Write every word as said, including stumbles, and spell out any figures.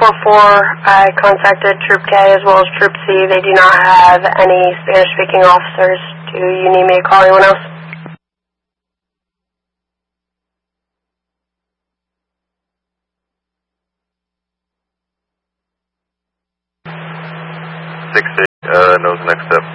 four four, I contacted Troop K as well as Troop C. They do not have any Spanish-speaking officers. Do you need me to call anyone else? six eight, uh, knows next step.